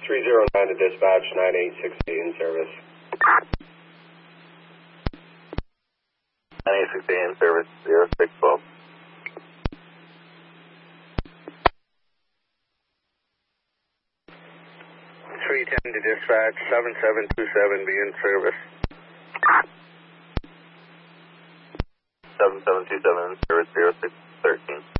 309 to dispatch, 9868 in service. 9868 in service, 0612. 310 to dispatch, 7727 be in service. 7727 in service, 0613.